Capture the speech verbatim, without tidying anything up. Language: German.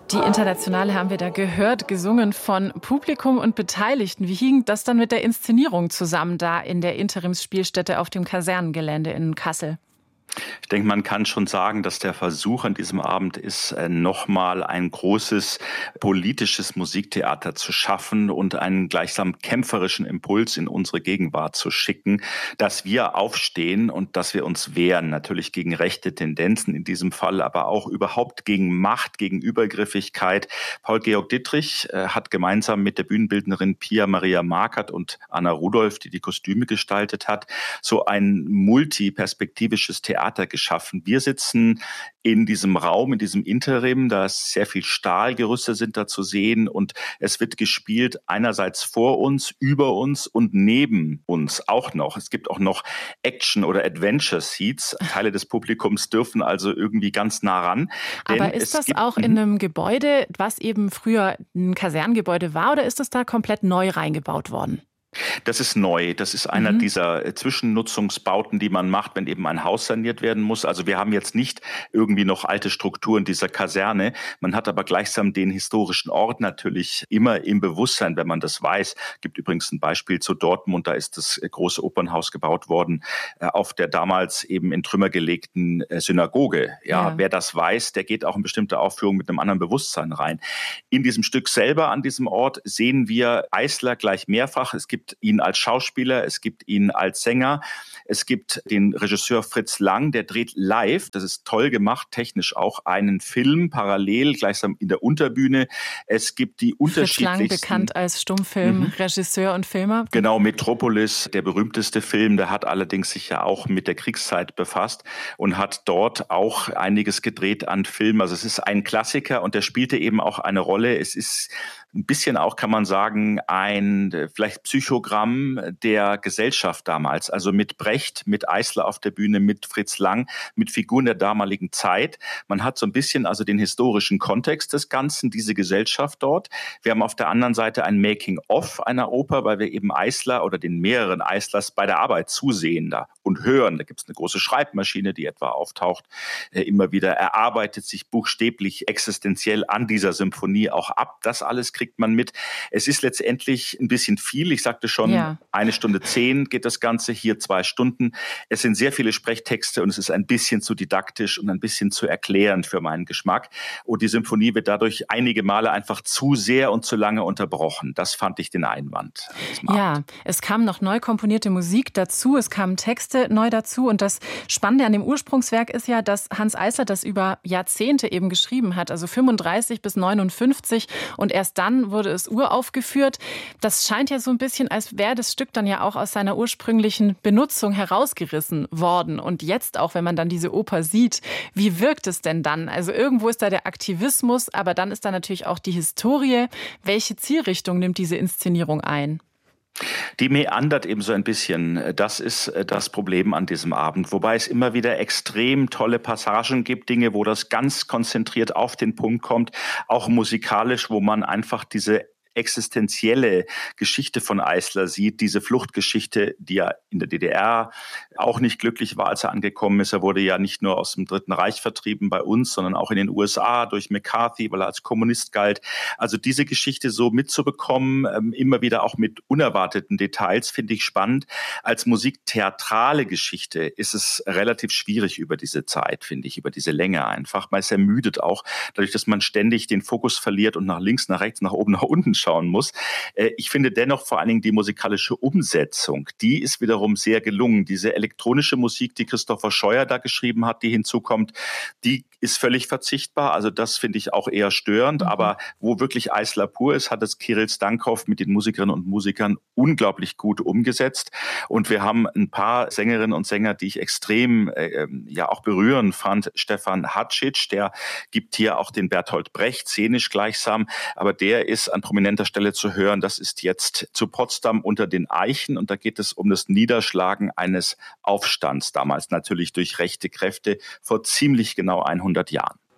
Die Internationale haben wir da gehört, gesungen von Publikum und Beteiligten. Wie hing das dann mit der Inszenierung zusammen da in der Interimsspielstätte auf dem Kasernengelände in Kassel? Ich denke, man kann schon sagen, dass der Versuch an diesem Abend ist, nochmal ein großes politisches Musiktheater zu schaffen und einen gleichsam kämpferischen Impuls in unsere Gegenwart zu schicken, dass wir aufstehen und dass wir uns wehren, natürlich gegen rechte Tendenzen in diesem Fall, aber auch überhaupt gegen Macht, gegen Übergriffigkeit. Paul-Georg Dittrich äh, hat gemeinsam mit der Bühnenbildnerin Pia Maria Markert und Anna Rudolph, die die Kostüme gestaltet hat, so ein multiperspektivisches Theater geschaffen. Wir sitzen in diesem Raum, in diesem Interim, da ist sehr viel Stahlgerüste sind da zu sehen und es wird gespielt einerseits vor uns, über uns und neben uns auch noch. Es gibt auch noch Action- oder Adventure-Seats. Teile des Publikums dürfen also irgendwie ganz nah ran. Aber ist das auch in einem Gebäude, was eben früher ein Kasernengebäude war, oder ist das da komplett neu reingebaut worden? Das ist neu. Das ist einer mhm. dieser Zwischennutzungsbauten, die man macht, wenn eben ein Haus saniert werden muss. Also wir haben jetzt nicht irgendwie noch alte Strukturen dieser Kaserne. Man hat aber gleichsam den historischen Ort natürlich immer im Bewusstsein, wenn man das weiß. Gibt übrigens ein Beispiel zu Dortmund. Da ist das große Opernhaus gebaut worden auf der damals eben in Trümmer gelegten Synagoge. Ja, ja. Wer das weiß, der geht auch in bestimmte Aufführungen mit einem anderen Bewusstsein rein. In diesem Stück selber an diesem Ort sehen wir Eisler gleich mehrfach. Es gibt Es gibt ihn als Schauspieler, es gibt ihn als Sänger, es gibt den Regisseur Fritz Lang, der dreht live, das ist toll gemacht, technisch auch, einen Film parallel, gleichsam in der Unterbühne. Es gibt die unterschiedlichsten... Fritz Lang, bekannt als Stummfilmregisseur mhm. und Filmer. Genau, Metropolis, der berühmteste Film, der hat allerdings sich ja auch mit der Kriegszeit befasst und hat dort auch einiges gedreht an Filmen. Also es ist ein Klassiker und der spielte eben auch eine Rolle. Es ist ein bisschen auch, kann man sagen, ein vielleicht Psychogramm der Gesellschaft damals. Also mit Brecht, mit Eisler auf der Bühne, mit Fritz Lang, mit Figuren der damaligen Zeit. Man hat so ein bisschen also den historischen Kontext des Ganzen, diese Gesellschaft dort. Wir haben auf der anderen Seite ein Making-of einer Oper, weil wir eben Eisler oder den mehreren Eislers bei der Arbeit zusehen da und hören. Da gibt es eine große Schreibmaschine, die etwa auftaucht. Äh, immer wieder erarbeitet sich buchstäblich existenziell an dieser Symphonie auch ab. Das alles kriegt man mit. Es ist letztendlich ein bisschen viel. Ich sagte schon, ja. eine Stunde zehn geht das Ganze, hier zwei Stunden. Es sind sehr viele Sprechtexte und es ist ein bisschen zu didaktisch und ein bisschen zu erklärend für meinen Geschmack. Und die Symphonie wird dadurch einige Male einfach zu sehr und zu lange unterbrochen. Das fand ich den Einwand. Ja, es kam noch neu komponierte Musik dazu, es kamen Texte neu dazu. Und das Spannende an dem Ursprungswerk ist ja, dass Hanns Eisler das über Jahrzehnte eben geschrieben hat, also fünfunddreißig bis neunundfünfzig. Und erst dann wurde es uraufgeführt. Das scheint ja so ein bisschen, als wäre das Stück dann ja auch aus seiner ursprünglichen Benutzung herausgerissen worden. Und jetzt auch, wenn man dann diese Oper sieht, wie wirkt es denn dann? Also irgendwo ist da der Aktivismus, aber dann ist da natürlich auch die Historie. Welche Zielrichtung nimmt diese Inszenierung ein? Die meandert eben so ein bisschen. Das ist das Problem an diesem Abend. Wobei es immer wieder extrem tolle Passagen gibt, Dinge, wo das ganz konzentriert auf den Punkt kommt, auch musikalisch, wo man einfach diese existenzielle Geschichte von Eisler sieht, diese Fluchtgeschichte, die ja in der D D R auch nicht glücklich war, als er angekommen ist. Er wurde ja nicht nur aus dem Dritten Reich vertrieben bei uns, sondern auch in den U S A durch McCarthy, weil er als Kommunist galt. Also diese Geschichte so mitzubekommen, immer wieder auch mit unerwarteten Details, finde ich spannend. Als musiktheatrale Geschichte ist es relativ schwierig über diese Zeit, finde ich, über diese Länge einfach. Man ist ermüdet auch, dadurch, dass man ständig den Fokus verliert und nach links, nach rechts, nach oben, nach unten schauen muss. Ich finde dennoch vor allen Dingen die musikalische Umsetzung, die ist wiederum sehr gelungen. Diese elektronische Musik, die Christopher Scheuer da geschrieben hat, die hinzukommt, die ist völlig verzichtbar. Also das finde ich auch eher störend. Mhm. Aber wo wirklich Eisler pur ist, hat es Kirill Stankow mit den Musikerinnen und Musikern unglaublich gut umgesetzt. Und wir haben ein paar Sängerinnen und Sänger, die ich extrem äh, ja auch berührend fand. Stefan Hadzic, der gibt hier auch den Bertolt Brecht szenisch gleichsam. Aber der ist an prominenter Stelle zu hören. Das ist jetzt zu Potsdam unter den Eichen. Und da geht es um das Niederschlagen eines Aufstands, damals natürlich durch rechte Kräfte, vor ziemlich genau hundert Jahren.